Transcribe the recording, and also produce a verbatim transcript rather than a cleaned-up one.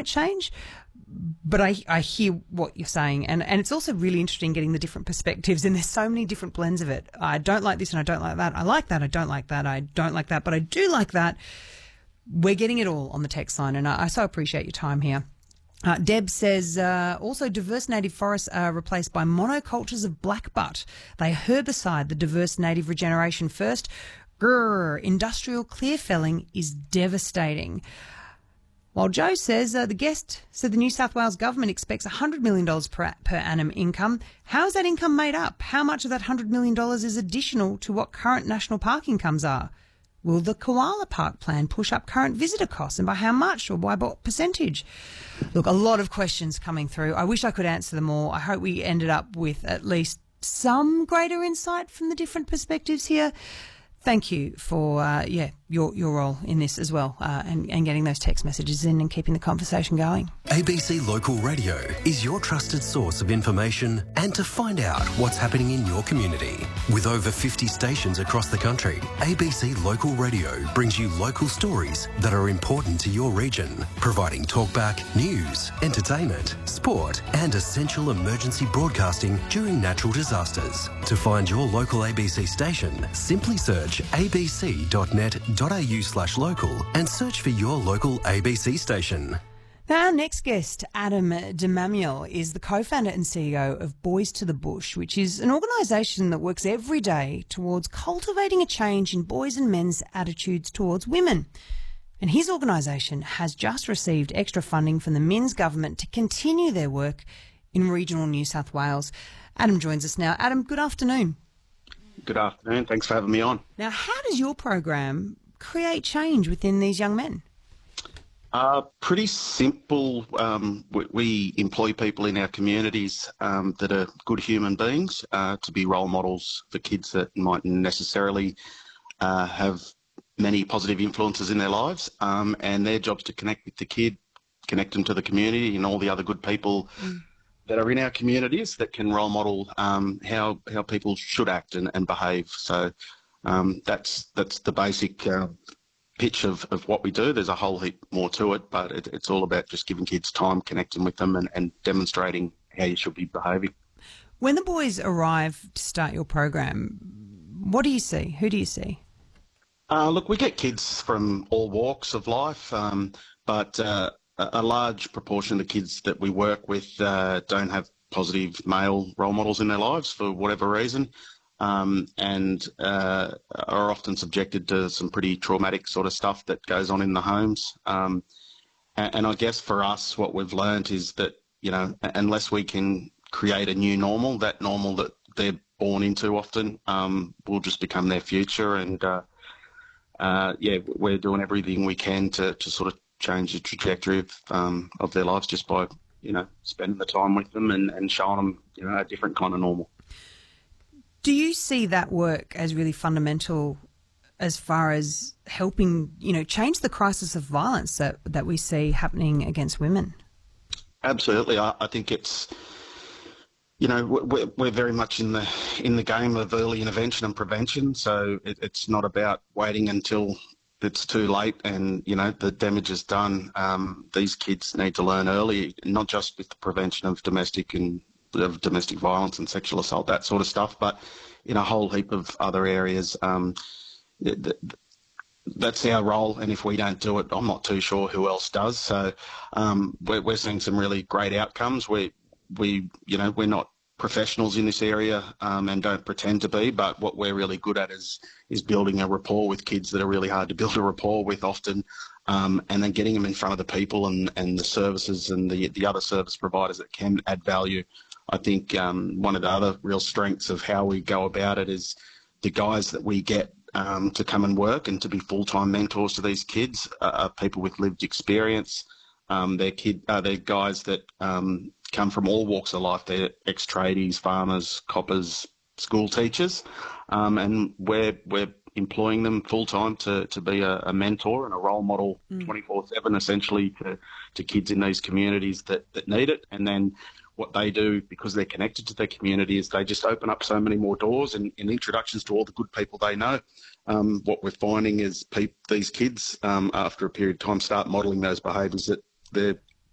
climate change. But I, I hear what you're saying, and, and it's also really interesting getting the different perspectives, and there's so many different blends of it. I don't like this and I don't like that. I like that, I don't like that, I don't like that, but I do like that. We're getting it all on the text line, and I, I so appreciate your time here. Uh, Deb says, uh, also diverse native forests are replaced by monocultures of blackbutt. They herbicide the diverse native regeneration first. Grrr, industrial clear felling is devastating. While Joe says, uh, the guest said the New South Wales government expects one hundred million dollars per, per annum income. How is that income made up? How much of that one hundred million dollars is additional to what current national park incomes are? Will the Koala Park plan push up current visitor costs, and by how much or by what percentage? Look, a lot of questions coming through. I wish I could answer them all. I hope we ended up with at least some greater insight from the different perspectives here. Thank you for, uh, yeah, your your role in this as well, uh, and, and getting those text messages in and keeping the conversation going. A B C Local Radio is your trusted source of information and to find out what's happening in your community. With over fifty stations across the country, A B C Local Radio brings you local stories that are important to your region, providing talkback, news, entertainment, sport and essential emergency broadcasting during natural disasters. To find your local A B C station, simply search abc.net.au slash local and search for your local A B C station. Now, our next guest, Adam DeMamiel, is the co-founder and C E O of Boys to the Bush, which is an organisation that works every day towards cultivating a change in boys' and men's attitudes towards women. And his organisation has just received extra funding from the Minns government to continue their work in regional New South Wales. Adam joins us now. Adam, good afternoon. Good afternoon. Thanks for having me on. Now, how does your program create change within these young men? Uh, pretty simple. Um, we, we employ people in our communities um, that are good human beings uh, to be role models for kids that mightn't necessarily uh, have many positive influences in their lives. Um, and their job's to connect with the kid, connect them to the community and all the other good people mm. that are in our communities that can role model um, how how people should act and, and behave. So um, that's that's the basic uh, pitch of, of what we do. There's a whole heap more to it, but it, it's all about just giving kids time, connecting with them and, and demonstrating how you should be behaving. When the boys arrive to start your program, what do you see? Who do you see? Uh, look, we get kids from all walks of life, um, but uh, a large proportion of the kids that we work with uh, don't have positive male role models in their lives for whatever reason, um, and uh, are often subjected to some pretty traumatic sort of stuff that goes on in the homes. Um, and, and I guess for us, what we've learned is that, you know, unless we can create a new normal, that normal that they're born into often um, will just become their future. And, uh, uh, yeah, we're doing everything we can to, to sort of change the trajectory of, um, of their lives just by, you know, spending the time with them and, and showing them, you know, a different kind of normal. Do you see that work as really fundamental as far as helping, you know, change the crisis of violence that, that we see happening against women? Absolutely. I, I think it's, you know, we're, we're very much in the in the game of early intervention and prevention. So it, it's not about waiting until it's too late and, you know, the damage is done. Um, these kids need to learn early, not just with the prevention of domestic and of domestic violence and sexual assault, that sort of stuff, but in a whole heap of other areas. Um, th- th- that's our role, and if we don't do it, I'm not too sure who else does. So um, we're, we're seeing some really great outcomes. We, we, you know, we're not professionals in this area um, and don't pretend to be, but what we're really good at is is building a rapport with kids that are really hard to build a rapport with often, um, and then getting them in front of the people and, and the services and the, the other service providers that can add value. I think um, one of the other real strengths of how we go about it is the guys that we get um, to come and work and to be full-time mentors to these kids are, are people with lived experience. Um, they're, kid, uh, they're guys that um, come from all walks of life. They're ex-tradies, farmers, coppers, school teachers, um, and we're, we're employing them full-time to, to be a, a mentor and a role model mm. twenty-four seven essentially to, to kids in these communities that, that need it. And then what they do, because they're connected to their community, is they just open up so many more doors and, and introductions to all the good people they know. Um, what we're finding is pe- these kids, um, after a period of time, start modelling those behaviours that they're